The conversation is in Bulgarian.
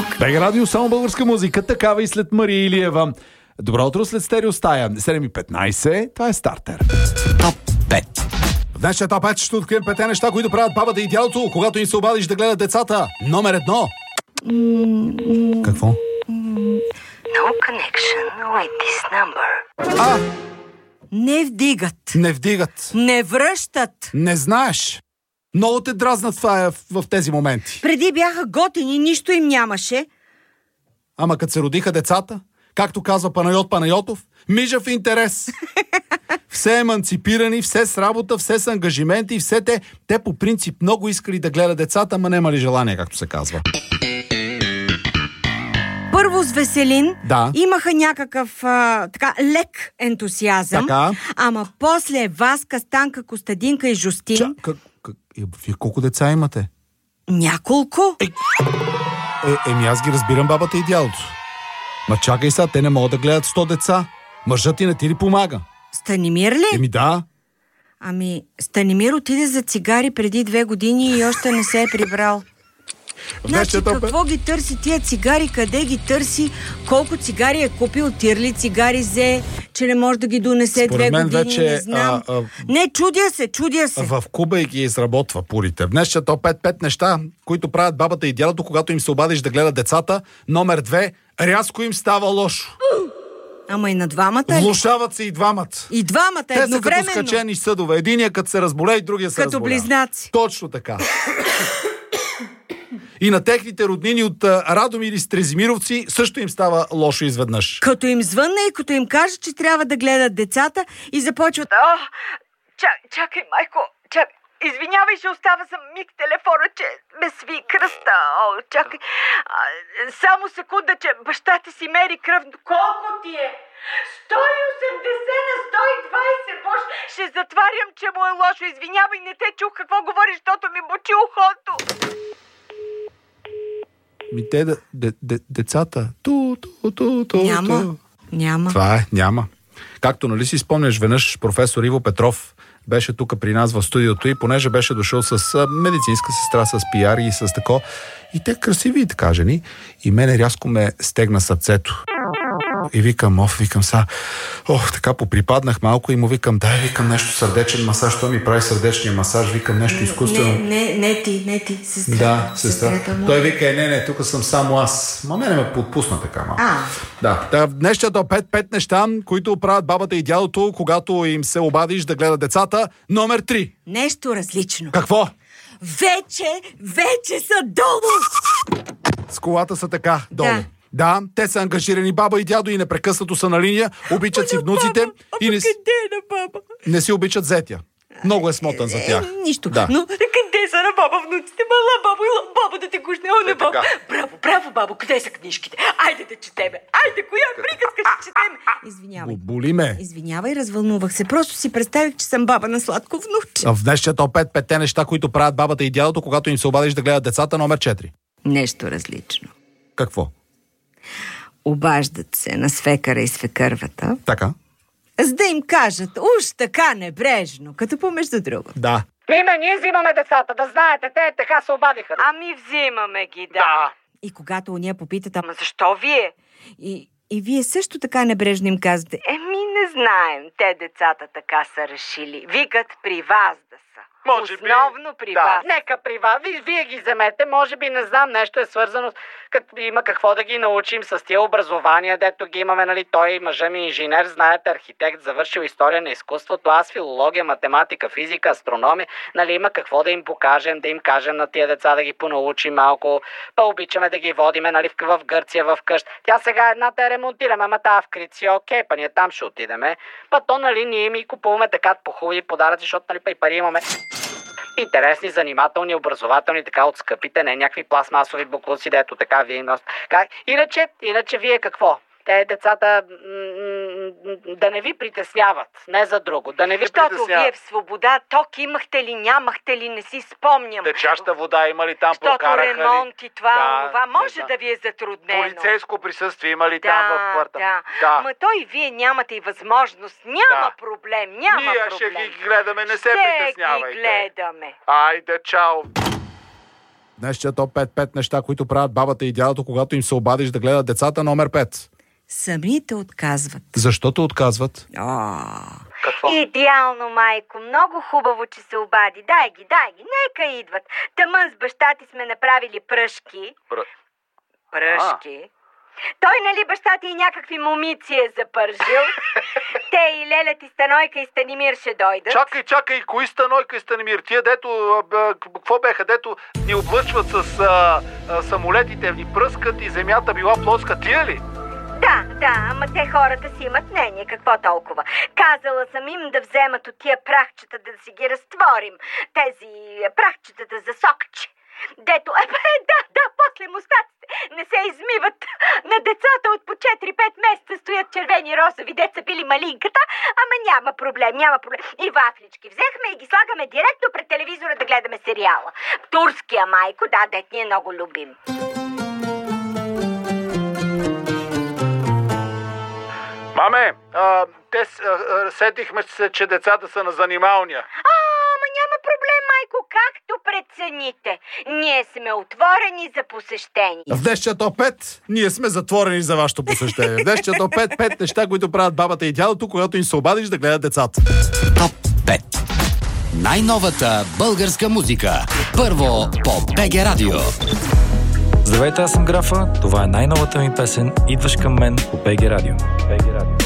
БГ Радио, само българска музика, такава и след Мария Илиева. Добро утро след Стереостая. 7:15, това е стартер. Топ 5. В днешния топ 5 ще открием 5 неща, които правят бабата и дядото, когато им се обадиш да гледат децата. Номер 1. Какво? No connection with this number. Не вдигат. Не вдигат. Не връщат. Не знаеш. Много те дразнат това в тези моменти. Преди бяха готини, нищо им нямаше. Ама като се родиха децата, както казва Панайот Панайотов, мижав интерес. Все еманципирани, все с работа, все с ангажименти, все те по принцип много искали да гледат децата, ама нямали желание, както се казва. Първо с Веселин имаха някакъв така лек ентусиазъм, ама после Васка, Станка, Костадинка и Жустин... Вие колко деца имате? Няколко. Еми аз ги разбирам бабата и дядото. Ма чакай сега, те не могат да гледат 100 деца. Мъжът ти не ти ли помага? Станимир ли? Еми да. Ами, Станимир отиде за цигари преди 2 години и още не се е прибрал. Значи какво ги търси тия цигари, къде ги търси, колко цигари е купил, тирли цигари взе, че не може да ги донесе 2 години, вече, не знам. Не, чудя се. В Куба и ги изработва пурите. Днес ще топ 5 неща, които правят бабата и дядото, когато им се обадиш да гледат децата. Номер 2. Рязко им става лошо. Ама и на двамата ли? Влошават се и двамата. И двамата едновременно. Те са като скачени съдове. Единият като се разболее и другия се разболя. Като близнаци. Точно така. И на техните роднини от Радомир и Стрезимировци също им става лошо изведнъж. Като им звънне и като им каже, че трябва да гледат децата и започват... Чакай, майко, чакай. Извинявай, ще остава за миг телефона, че ме сви кръста. Чакай. Само секунда, че баща ти си мери кръв. Колко ти е? 180 на 120, боже. Ще затварям, че му е лошо. Извинявай, не те чух какво говориш, защото ми бочи ухото. Децата. Няма. Това е, няма. Както нали си спомняш, веднъж професор Иво Петров беше тук при нас в студиото и понеже беше дошъл с медицинска сестра, с пиар и с тако. И те красиви и така жени. И мене рязко ме стегна сърцето. И викам са. Така поприпаднах малко и му викам, викам нещо сърдечен масаж. Той ми прави сърдечния масаж, викам нещо изкуствено. Не ти, сестра. Да, сестра. Той вика, не, тук съм само аз. Мене ме подпусна така малко. Да. Днешния до 5 неща, които правят бабата и дядото, когато им се обадиш да гледат децата. Номер 3. Нещо различно. Какво? Вече са долу. С колата са така, долу. Да, те са ангажирани баба и дядо и непрекъснато са на линия, обичат си внуците и къде е на баба? Не си обичат зетя. Много е смотан за тях. Нищо. Да. Но къде са на баба внуците? Мала баба да те гушне. Баба. Браво, бабо, къде са книжките? Айде да четеме. Айде, коя приказка ще четеме? Извинявай. Боли ме. Извинявай, развълнувах се. Просто си представих, че съм баба на сладко внуче. В днешния топ 5 неща, които правят бабата и дядото, когато им се обадиш да гледат децата. Номер 4. Нещо различно. Какво? Обаждат се на свекъра и свекървата. Така. За да им кажат, уж така небрежно, като помежду другото. Да. Ние взимаме децата, да знаете, те така се обадиха. Ами взимаме ги, да. И когато уния попитат, ама защо вие? И вие също така небрежно им казвате, не знаем, те децата така са решили. Викат при вас да са. Може основно би, при вас. Нека при вас. Вие ги вземете, може би, не знам, нещо е свързано. Има какво да ги научим с тия образования, дето ги имаме, нали, той мъжа ми инженер, знаете, архитект, завършил история на изкуството, аз филология, математика, физика, астрономия, нали, има какво да им покажем, да им кажем на тия деца да ги понаучим малко, обичаме да ги водиме, нали, в Гърция, в къщ. Тя сега едната ремонтираме, ама тая в Крици, окей, ние там ще отидеме. То, нали, ние ми купуваме така по хубави подаръци, защото, нали, и пари имаме. Интересни, занимателни, образователни, така от скъпите, не някакви пластмасови буклуци, дето така вие носите. Иначе вие какво? Те децата да не ви притесняват, не за друго, да не ви притесняват. Защото вие в свобода ток имахте ли, нямахте ли, не си спомням. Течаща вода има ли там, прокараха ли? Защото ремонт и това може да ви е затруднено. Полицейско присъствие има ли там в квартал? Да. Ма той вие нямате и възможност, няма проблем, няма проблем. Ние ще ги гледаме, не се притеснявайте. Ще ги гледаме. Айде, чао. Днес ще топ 5 неща, които правят бабата и дядото, когато им се обадиш да гледат децата, номер 5. Самите отказват. Защото отказват? Какво? Идеално, майко. Много хубаво, че се обади. Дай ги. Нека идват. Тъмън с баща ти сме направили пръшки. Пръшки? Той, нали, баща ти и някакви момици е запържил. Те и Леля ти, Станойка и Станимир ще дойдат. Чакай, кои Станойка и Станимир? Тия, дето, какво беха, дето ни облъчват с самолетите, ни пръскат и земята била плоска, тия ли? Да, ама те хората си имат мнение, какво толкова. Казала съм им да вземат от тия прахчета да си ги разтворим. Тези прахчетата за сокче. Дето, да, после мустаците не се измиват. На децата от по 4-5 месеца стоят червени розови, деца били малинката, ама няма проблем. И вафлички взехме и ги слагаме директно пред телевизора да гледаме сериала. Турския, майко, да, дет ни е много любим. Маме, сетихме се, че децата са на занималния. Ама няма проблем, майко, както прецените. Ние сме отворени за посещение. В днешния топ 5 ние сме затворени за вашето посещение. В днешния топ 5 неща, които правят бабата и дядото, когато им се обадиш да гледат децата. Топ 5. Най-новата българска музика. Първо по БГ Радио. Здравейте, аз съм Графа. Това е най-новата ми песен "Идваш към мен" по БГ Радио.